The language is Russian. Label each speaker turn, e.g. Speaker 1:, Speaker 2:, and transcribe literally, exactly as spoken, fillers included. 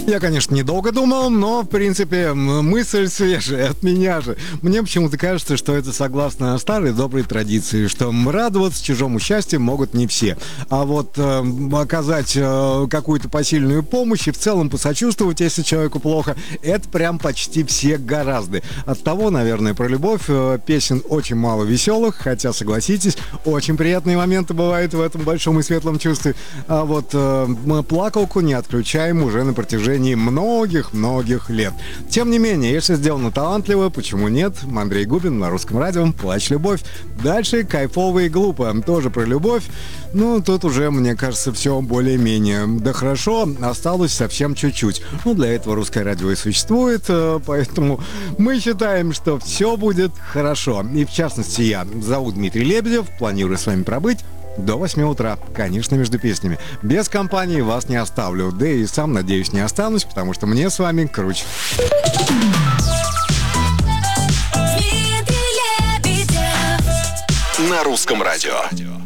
Speaker 1: Я, конечно, недолго думал, но, в принципе, мысль свежая от меня же. Мне почему-то кажется, что это согласно старой доброй традиции, что радоваться чужому счастью могут не все. А вот э, оказать э, какую-то посильную помощь и в целом посочувствовать, если человеку плохо, это прям почти все гораздо. Оттого, наверное, про любовь э, песен очень мало веселых, хотя, согласитесь, очень приятные моменты бывают в этом большом и светлом чувстве. А вот э, мы плакалку не отключаем уже на протяжении многих-многих лет. Тем не менее, если сделано талантливо, почему нет? Андрей Губин на Русском радио. Плачь, любовь. Дальше кайфово и глупо. Тоже про любовь. Ну, тут уже, мне кажется, все более-менее. Да хорошо, осталось совсем чуть-чуть. Ну, для этого Русское радио и существует, поэтому мы считаем, что все будет хорошо. И в частности, я зовут Дмитрий Лебедев, планирую с вами пробыть до восьми утра, конечно, между песнями. Без компании вас не оставлю, да и сам, надеюсь, не останусь, потому что мне с вами круче.
Speaker 2: На Русском радио.